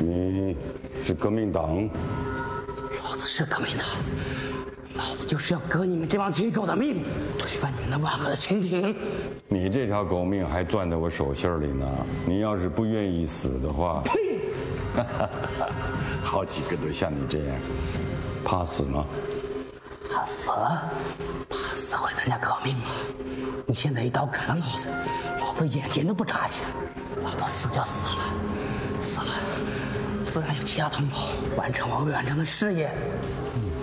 你是革命党？ 老子是革命党，老子就是要革你们这帮鸡狗的命，推翻你们那万恶的清廷。 你这条狗命还攥在我手心里呢。你要是不愿意死的话， 呸！ 好几个都像你这样，怕死吗？ 怕死？怕死会参加革命吗？你现在一刀砍了老子，老子眼睛都不眨一下，老子死就死了，死了，自然有其他同胞完成我未完成的事业。